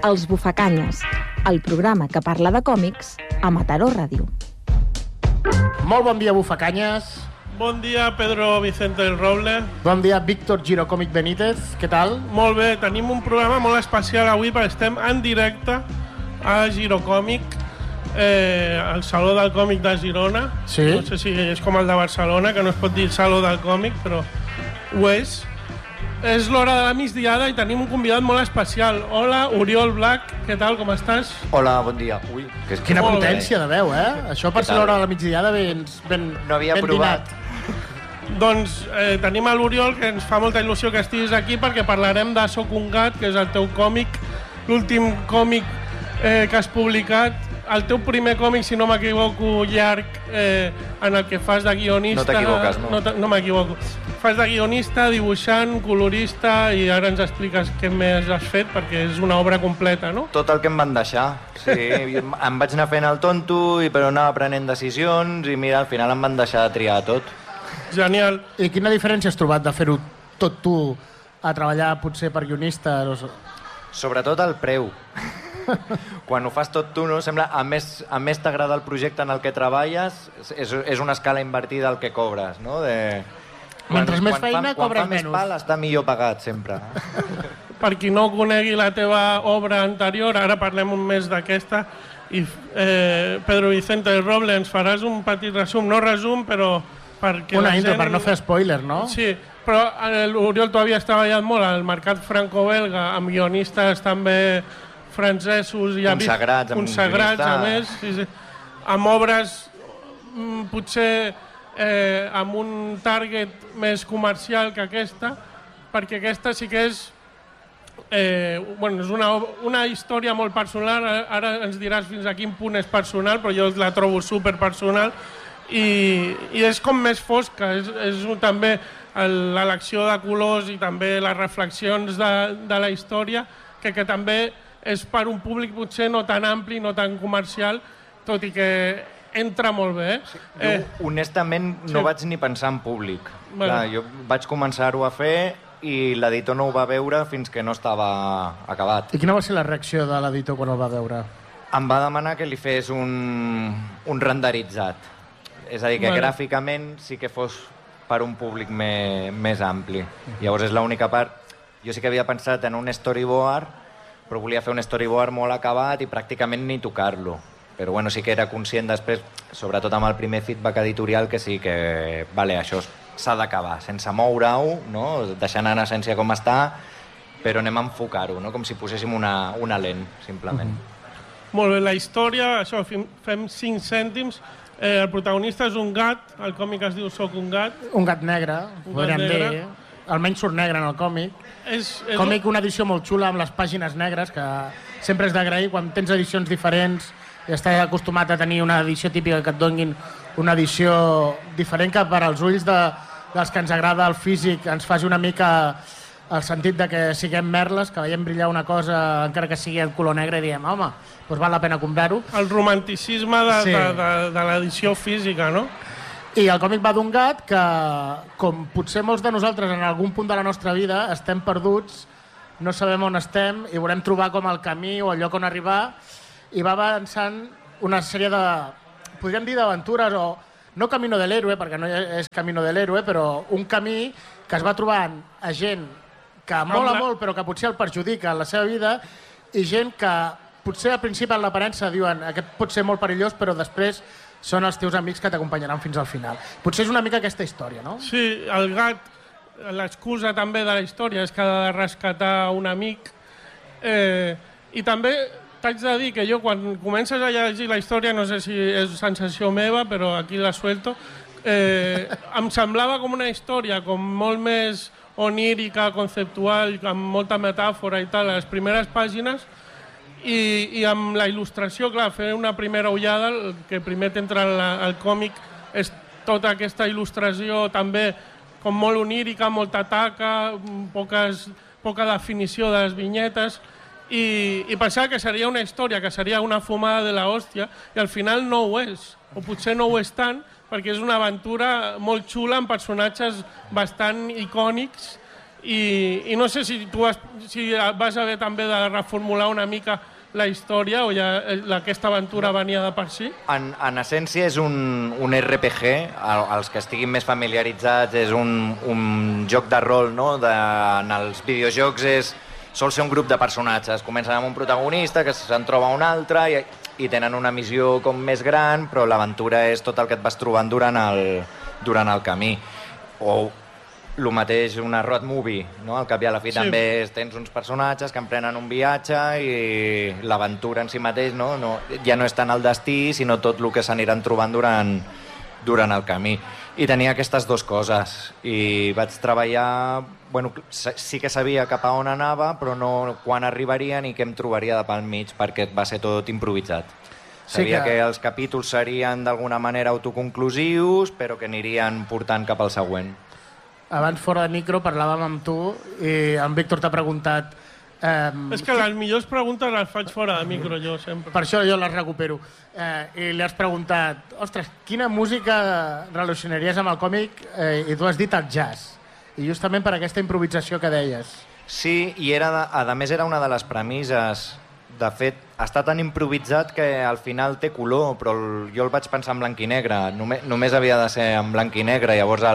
Els Bufacanyes, el programa que parla de còmics a Mataró Ràdio. Molt bon dia, Bufacanyes. Bon dia, Pedro Vicente del Roble. Bon dia, Víctor Girocòmic Benítez. Què tal? Molt bé, tenim un programa molt especial avui perquè estem en directe a Girocòmic, al Saló del Còmic de Girona. Sí. No sé si és com el de Barcelona, que no es pot dir Saló del Còmic, però ho és. És l'hora de la migdiada i tenim un convidat molt especial. Hola, Oriol Black, què tal, com estàs? Hola, bon dia. Ui, Quina potència de veu, eh? Això per ser l'hora de la migdiada ben no havia provat. Dinat. Doncs tenim a l'Oriol, que ens fa molta il·lusió que estiguis aquí perquè parlarem de Soc un gat, que és el teu còmic, l'últim còmic que has publicat, el teu primer còmic, si no m'equivoco, llarg, en el que fas de guionista. No t'equivoques, no? No m'equivoco. Fas de guionista, dibuixant, colorista, i ara ens expliques què més has fet, perquè és una obra completa, no? Tot el que em van deixar. Sí, em vaig anar fent el tonto, però anava prenent decisions, i mira, al final em van deixar triar tot. Genial. I quina diferència has trobat de fer-ho tot tu a treballar potser per guionista? Sobretot el preu. Quan ho fas tot tu, no? Sembla, a més t'agrada el projecte en el que treballes, és una escala invertida al que cobres, no? Mentre més feina, cobres menys. Quan fa més pal, està millor pagat, sempre. Per qui no conegui la teva obra anterior, ara parlem un mes d'aquesta, i Pedro Vicente del Roble, ens faràs un petit resum, no resum, però perquè una intro, per no fer spoiler, no? Sí, però l'Oriol tu havies treballat molt al mercat franco-belga, amb guionistes també francesos, i consagrats a més, sí. Amb obres potser amb un target més comercial que aquesta, perquè aquesta sí que és és una història molt personal. Ara ens diràs fins a quin punt és personal, però jo la trobo superpersonal, i és com més fosca, és també l'elecció de colors i també les reflexions de la història, que també és per un públic potser no tan ampli, no tan comercial, tot i que entra molt bé. Jo, honestament, no vaig ni pensar en públic. Clar, jo vaig començar-ho a fer i l'editor no ho va veure fins que no estava acabat. I quina va ser la reacció de l'editor quan el va veure? Em va demanar que li fes un renderitzat. És a dir, que gràficament sí que fos per un públic més ampli. Llavors és l'única part. Jo sí que havia pensat en un storyboard, però volia fer un storyboard molt acabat i pràcticament ni tocar-lo. Però bueno, sí que era conscient després, sobretot amb el primer feedback editorial, que sí que això s'ha d'acabar, sense moure-ho, no? Deixant en essència com està, però anem a enfocar-ho, no? Com si poséssim una lent, simplement. Molt bé, la història, això, fem 5 cèntims. El protagonista és un gat, el còmic es diu Soc un gat. Un gat negre, podríem dir. Almenys surt negre en el còmic. Còmic, una edició molt xula amb les pàgines negres, que sempre és d'agrair quan tens edicions diferents i estàs acostumat a tenir una edició típica, que et donin una edició diferent, que per als ulls dels que ens agrada el físic ens faci una mica el sentit de que siguem merles, que veiem brillar una cosa encara que sigui el color negre i diem, home, doncs val la pena comprar-ho. El romanticisme de l'edició física, no? I el còmic va d'un gat que, com potser molts de nosaltres en algun punt de la nostra vida estem perduts, no sabem on estem i volem trobar com el camí o el lloc on arribar, i va avançant una sèrie de, podríem dir, d'aventures, o no Camino del Héroe, perquè no és Camino del Héroe, però un camí que es va trobant a gent que mola molt però que potser el perjudica en la seva vida, i gent que potser al principi en l'aparença diuen aquest pot ser molt perillós, però després són els teus amics que t'acompanyaran fins al final. Potser és una mica aquesta història, no? Sí, el gat, l'excusa també de la història és que ha de rescatar un amic, i també t'haig de dir que jo quan comences a llegir la història, no sé si és sensació meva, però aquí la suelto, em semblava com una història com molt més onírica, conceptual, amb molta metàfora i tal, a les primeres pàgines, i amb la il·lustració, clar, fer una primera ullada, el que primer t'entra al còmic és tota aquesta il·lustració també com molt onírica, molta taca, poca definició de les vinyetes, i pensava que seria una història, que seria una fumada de la hòstia, i al final no ho és, o potser no ho és tant, perquè és una aventura molt xula amb personatges bastant icònics I no sé si tu vas haver també de reformular una mica la història o ja aquesta aventura venia de per si? En essència és un RPG, els que estiguin més familiaritzats, és un joc de rol, no? En els videojocs sol ser un grup de personatges. Comencen amb un protagonista que se'n troba un altre i tenen una missió com més gran, però l'aventura és tot el que et vas trobant durant el camí. O el mateix una road movie, no? Al cap i a la fi també tens uns personatges que emprenen un viatge i l'aventura en si mateix ja no és tant el destí, sinó tot el que s'aniran trobant durant el camí. I tenia aquestes dues coses i vaig treballar... sí que sabia cap a on anava, però no quan arribaria ni què em trobaria de pel mig, perquè va ser tot improvisat. Sabia que els capítols serien d'alguna manera autoconclusius, però que anirien portant cap al següent. Abans, fora de micro, parlàvem amb tu i en Víctor t'ha preguntat... És que les millors preguntes les faig fora de micro, jo, sempre. Per això jo les recupero. I li has preguntat, ostres, quina música relacionaries amb el còmic? I tu has dit el jazz. I justament per aquesta improvisació que deies. Sí, i a més era una de les premisses. De fet, està tan improvisat que al final té color, però jo el vaig pensar en blanc i negre. Només havia de ser en blanc i negre, llavors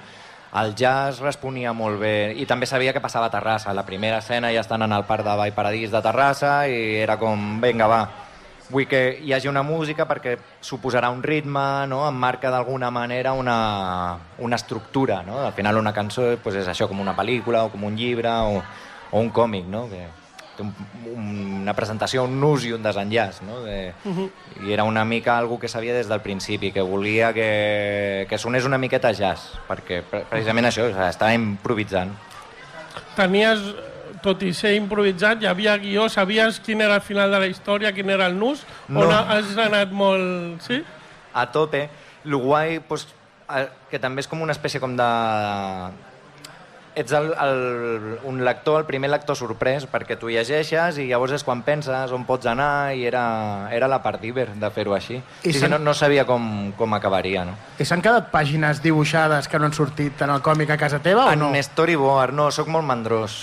el jazz responia molt bé. I també sabia que passava a Terrassa. La primera escena ja estan en el Parc de Vall Paradís de Terrassa i era com, vinga, va, vull que hi hagi una música perquè suposarà un ritme, no? Emmarca d'alguna manera una estructura. No? Al final una cançó és això, com una pel·lícula o com un llibre o un còmic, no? Que té una presentació, un nus i un desenllaç, no? I era una mica algo que sabia des del principi, que volia que sonés una miqueta jazz, perquè precisament això, estava improvisant. Tenies, tot i ser improvisat, hi havia guió, sabies quin era el final de la història, quin era el nus, o has anat molt... Sí? A tope. Lo guai, que també és com una espècie com de... Ets un lector, el primer lector sorprès, perquè tu llegeixes i llavors és quan penses on pots anar i era la part d'Iber de fer-ho així. No sabia com acabaria. No? I s'han quedat pàgines dibuixades que no han sortit en el còmic a casa teva o no? En storyboard, no, sóc molt mandrós.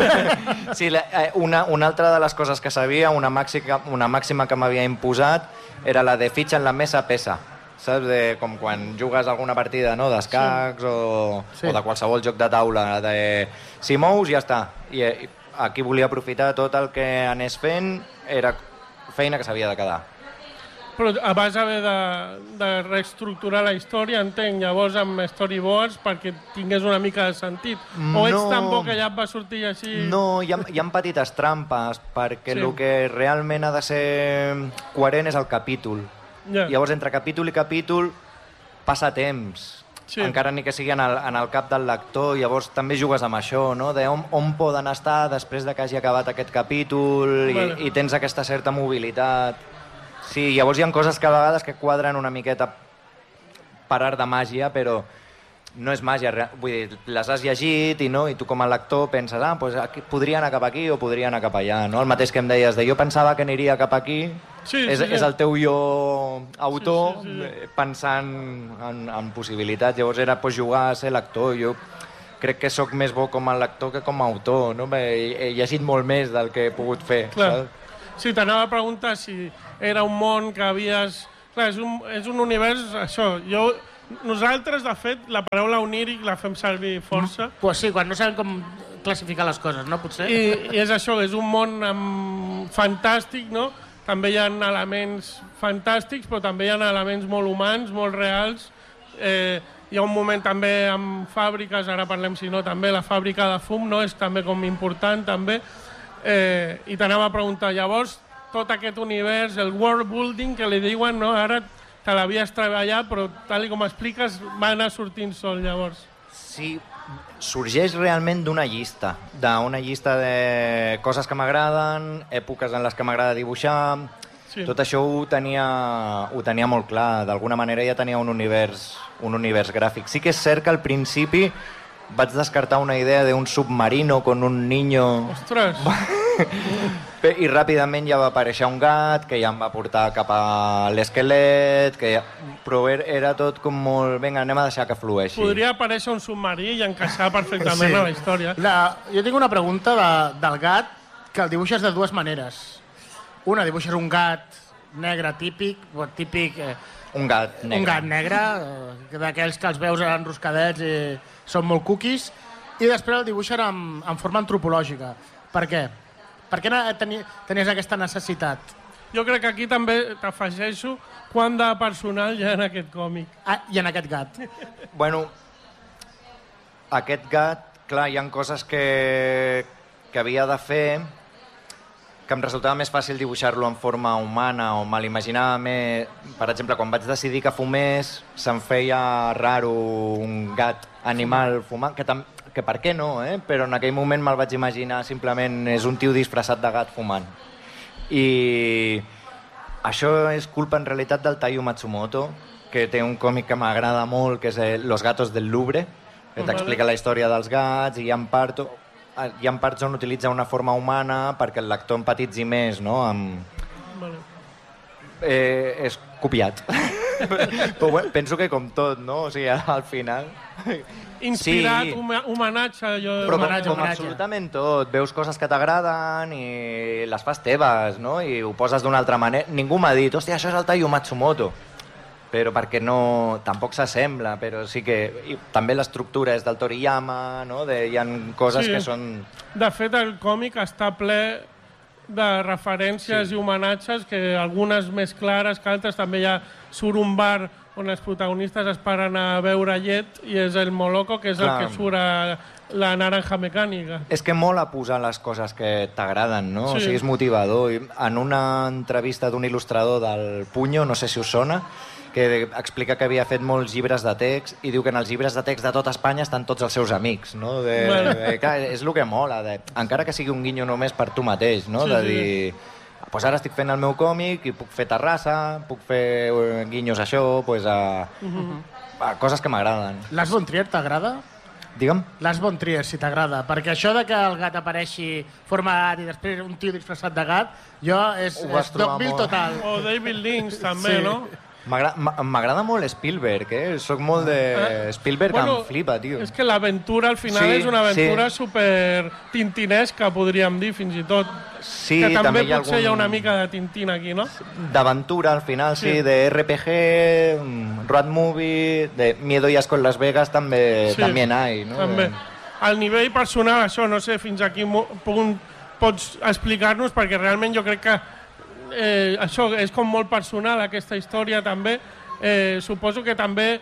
Sí, una altra de les coses que sabia, una màxima que m'havia imposat, era la de fitxa en la mesa pesa. Saps? Com quan jugues alguna partida d'escacs o de qualsevol joc de taula. Si mous, ja està. I aquí volia aprofitar tot el que anés fent, era feina que s'havia de quedar. Però vas haver de reestructurar la història, entenc, llavors amb storyboards perquè tingués una mica de sentit. O ets tan bo que ja et va sortir així... No, hi ha petites trampes, perquè el que realment ha de ser coherent és el capítol. Llavors, entre capítol i capítol passa temps, encara ni que sigui en el cap del lector. Llavors també jugues amb això, no? On poden estar després de que hagi acabat aquest capítol i tens aquesta certa mobilitat. Sí, llavors hi ha coses que a vegades que quadren una miqueta per art de màgia, però no és màgia, vull dir, les has llegit i tu com a lector penses, podria anar cap aquí o podria anar cap allà, no? El mateix que em deies jo pensava que aniria cap aquí, és el teu jo autor pensant en possibilitats, llavors era jugar a ser lector. Jo crec que sóc més bo com a lector que com a autor, no? He llegit molt més del que he pogut fer. Sí, t'anava a preguntar si era un món que havies... Clar, és un univers, això, nosaltres, de fet, la paraula oníric la fem servir força. Pues sí, quan no sabem com classificar les coses, no? Potser. I és això, és un món fantàstic, no? També hi ha elements fantàstics, però també hi ha elements molt humans, molt reals. Hi ha un moment també amb fàbriques, ara parlem si no, també la fàbrica de fum, no? És també com important, també. I t'anava a preguntar, llavors, tot aquest univers, el world building que li diuen, no? Ara te l'havies treballat, però tal com expliques va anar sortint sol, llavors. Sí, sorgeix realment d'una llista de coses que m'agraden, èpoques en les que m'agrada dibuixar. Tot això ho tenia molt clar, d'alguna manera ja tenia un univers gràfic. Sí que és cert que al principi vaig descartar una idea d'un submarino con un niño... Ostres! I ràpidament ja va aparèixer un gat que ja em va portar cap a l'esquelet, però era tot com molt... Vinga, anem a deixar que flueixi. Podria aparèixer un submarí i encaixar perfectament a la història. Jo tinc una pregunta del gat que el dibuixes de dues maneres. Una, dibuixes un gat negre típic, un gat negre. Un gat negre, d'aquells que els veus enroscadets i són molt cookies, i després el dibuixen en forma antropològica. Per què? Per què tenies aquesta necessitat? Jo crec que aquí també t'afegeixo quant de personal hi ha en aquest còmic. I en aquest gat. Bueno, aquest gat, clar, hi ha coses que havia de fer que em resultava més fàcil dibuixar-lo en forma humana o me l'imaginava més... Per exemple, quan vaig decidir que fumés, se'm feia raro un gat animal fumant, que per què no, però en aquell moment me'l vaig imaginar simplement és un tio disfressat de gat fumant. I això és culpa en realitat del Taiyo Matsumoto, que té un còmic que m'agrada molt, que és Los gatos del Louvre, que t'explica la història dels gats, i hi ha parts on utilitza una forma humana perquè el lector empatitzi més, no? És copiat. Però bueno, penso que com tot, no? O sigui, al final... Inspirat, sí. Homenatge. Però com absolutament tot. Veus coses que t'agraden i les fas teves, no? I ho poses d'una altra manera. Ningú m'ha dit, hòstia, això és el Taiyo Matsumoto. Però perquè no... Tampoc s'assembla, però sí que... I també l'estructura és del Toriyama, no? Hi ha coses que són... De fet, el còmic està ple de referències i homenatges, que algunes més clares que altres. També hi ha surt un bar on els protagonistes es paren a beure llet i és el Moloco, que és el que surt a la naranja mecànica. És que mola posar les coses que t'agraden, no? Sí. O sigui, és motivador. En una entrevista d'un il·lustrador del Puño, no sé si us sona, que explica que havia fet molts llibres de text i diu que en els llibres de text de tot Espanya estan tots els seus amics, no? Clar, és el que mola, encara que sigui un guinyo només per tu mateix, no? De dir... Pues ara estic fent el meu còmic i puc fer Terrassa, puc fer guinyos a això, pues a coses que m'agraden. Lars von Trier t'agrada? Digue'm? Lars von Trier, si t'agrada. Perquè això de que el gat apareixi forma de gat i després un tio disfressat de gat, jo és Dogville total. O David Lynch també, no? M'agrada molt Spielberg, Soc molt de... Spielberg em flipa, tio. És que l'aventura al final és una aventura super tintinesca, podríem dir, fins i tot. Sí, que també potser hi ha una mica de Tintín aquí, no? D'aventura, al final, sí, de RPG, road movie, de Miedo y Asco en Las Vegas també hay, no? També. Al nivell personal, això, no sé fins a quin punt pots explicar-nos, perquè realment jo crec que això és com molt personal, aquesta història també. Suposo que també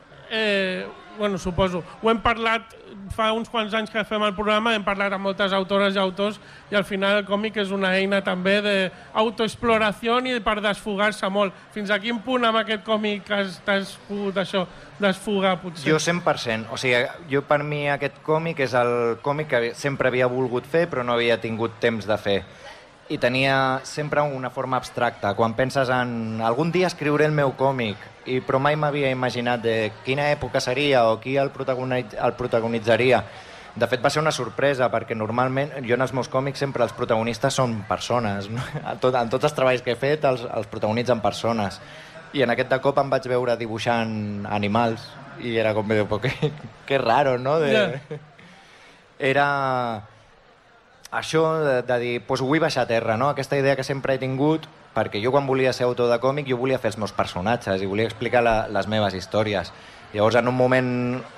ho hem parlat fa uns quants anys que fem el programa, hem parlat amb moltes autores i autors i al final el còmic és una eina també d'autoexploració i per desfogar-se molt. Fins a quin punt amb aquest còmic t'has pogut això desfogar, potser? Jo 100%. O sigui, per mi aquest còmic és el còmic que sempre havia volgut fer però no havia tingut temps de fer. I tenia sempre una forma abstracta. Quan penses en algun dia escriuré el meu còmic, però mai m'havia imaginat de quina època seria o qui el protagonitzaria. De fet, va ser una sorpresa, perquè normalment jo en els meus còmics sempre els protagonistes són persones. No? En tots els treballs que he fet els protagonitzen persones. I en aquest de cop em vaig veure dibuixant animals i era com, que raro, no? Era... Això de dir, doncs ho vull baixar a terra, no? Aquesta idea que sempre he tingut, perquè jo quan volia ser autor de còmic jo volia fer els meus personatges i volia explicar les meves històries. Llavors en un moment